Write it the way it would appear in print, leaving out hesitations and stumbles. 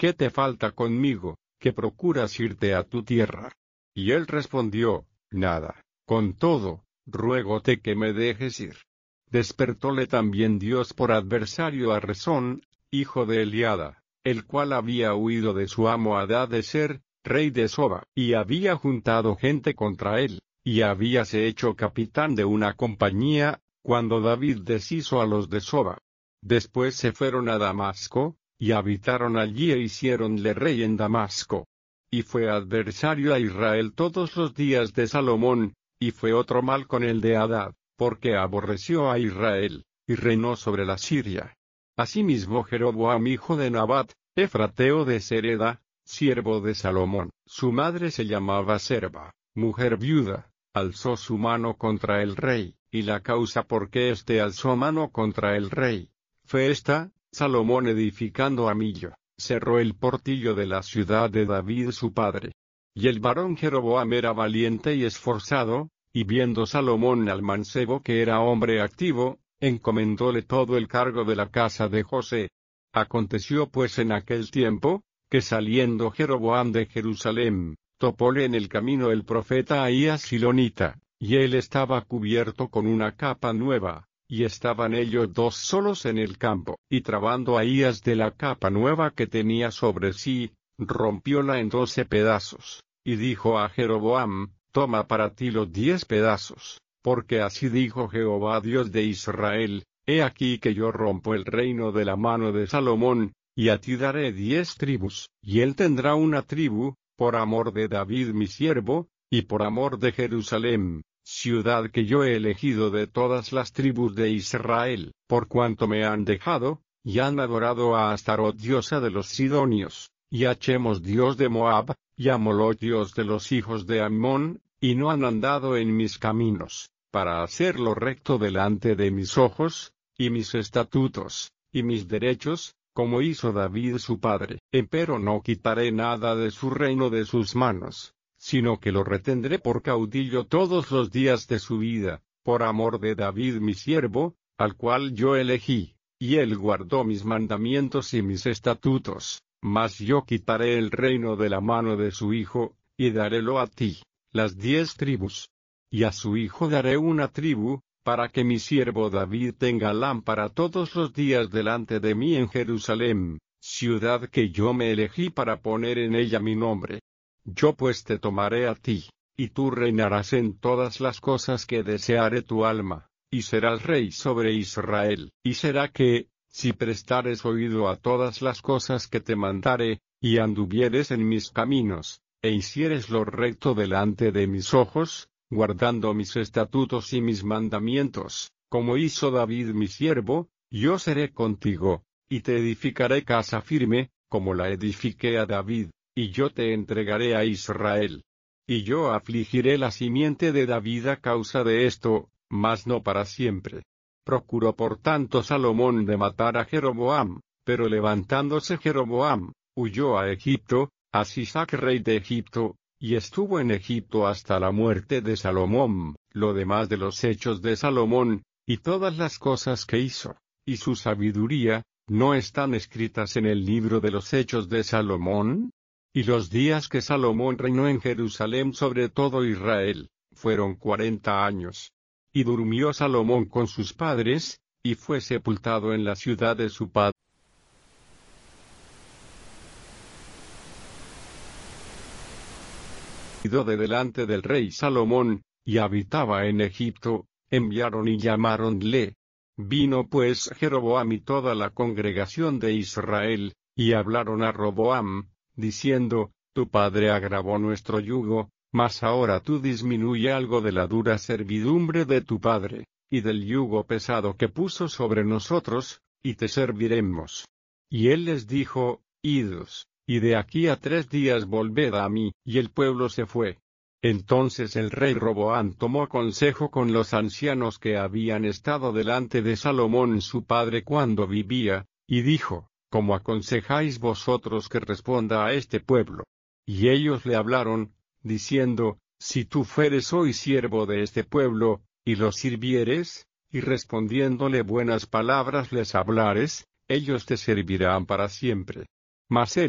¿qué te falta conmigo, que procuras irte a tu tierra? Y él respondió, nada, con todo, ruégote que me dejes ir. Despertóle también Dios por adversario a Rezón, hijo de Eliada, el cual había huido de su amo Hadadezer, rey de Soba, y había juntado gente contra él, y habíase hecho capitán de una compañía, cuando David deshizo a los de Soba. Después se fueron a Damasco, y habitaron allí e hiciéronle rey en Damasco. Y fue adversario a Israel todos los días de Salomón, y fue otro mal con el de Hadad, porque aborreció a Israel, y reinó sobre la Siria. Asimismo Jeroboam hijo de Nabat, efrateo de Sereda, siervo de Salomón, su madre se llamaba Serba, mujer viuda, alzó su mano contra el rey, y la causa por qué éste alzó mano contra el rey fue esta: Salomón edificando a Millo, cerró el portillo de la ciudad de David su padre. Y el varón Jeroboam era valiente y esforzado, y viendo Salomón al mancebo que era hombre activo, encomendóle todo el cargo de la casa de José. Aconteció pues en aquel tiempo, que saliendo Jeroboam de Jerusalén, topóle en el camino el profeta Ahías silonita, y él estaba cubierto con una capa nueva, y estaban ellos dos solos en el campo, y trabando Ahías de la capa nueva que tenía sobre sí, rompióla en 12 pedazos, y dijo a Jeroboam, toma para ti los 10 pedazos, porque así dijo Jehová Dios de Israel, he aquí que yo rompo el reino de la mano de Salomón, y a ti daré 10 tribus, y él tendrá una tribu, por amor de David mi siervo, y por amor de Jerusalén, ciudad que yo he elegido de todas las tribus de Israel, por cuanto me han dejado, y han adorado a Astarot diosa de los sidonios, y a Chemos dios de Moab, y a Moloch dios de los hijos de Ammón, y no han andado en mis caminos, para hacer lo recto delante de mis ojos, y mis estatutos, y mis derechos, como hizo David su padre. Empero no quitaré nada de su reino de sus manos, sino que lo retendré por caudillo todos los días de su vida, por amor de David mi siervo, al cual yo elegí, y él guardó mis mandamientos y mis estatutos, mas yo quitaré el reino de la mano de su hijo, y darélo a ti, las 10 tribus. Y a su hijo daré una tribu, para que mi siervo David tenga lámpara todos los días delante de mí en Jerusalén, ciudad que yo me elegí para poner en ella mi nombre. Yo pues te tomaré a ti, y tú reinarás en todas las cosas que deseare tu alma, y serás rey sobre Israel. Y será que, si prestares oído a todas las cosas que te mandare, y anduvieres en mis caminos, e hicieres lo recto delante de mis ojos, guardando mis estatutos y mis mandamientos, como hizo David mi siervo, yo seré contigo, y te edificaré casa firme, como la edifiqué a David, y yo te entregaré a Israel. Y yo afligiré la simiente de David a causa de esto, mas no para siempre. Procuró por tanto Salomón de matar a Jeroboam, pero levantándose Jeroboam, huyó a Egipto, a Sisac rey de Egipto, y estuvo en Egipto hasta la muerte de Salomón. Lo demás de los hechos de Salomón, y todas las cosas que hizo, y su sabiduría, ¿no están escritas en el libro de los hechos de Salomón? Y los días que Salomón reinó en Jerusalén sobre todo Israel, fueron 40 años. Y durmió Salomón con sus padres, y fue sepultado en la ciudad de su padre. De delante del rey Salomón, y habitaba en Egipto, enviaron y llamáronle. Vino pues Jeroboam y toda la congregación de Israel, y hablaron a Roboam, diciendo, tu padre agravó nuestro yugo, mas ahora tú disminuye algo de la dura servidumbre de tu padre, y del yugo pesado que puso sobre nosotros, y te serviremos. Y él les dijo, idos, y de aquí a 3 días volved a mí. Y el pueblo se fue. Entonces el rey Roboam tomó consejo con los ancianos que habían estado delante de Salomón su padre cuando vivía, y dijo, ¿cómo aconsejáis vosotros que responda a este pueblo? Y ellos le hablaron, diciendo, si tú fueres hoy siervo de este pueblo, y los sirvieres, y respondiéndole buenas palabras les hablares, ellos te servirán para siempre. Mas él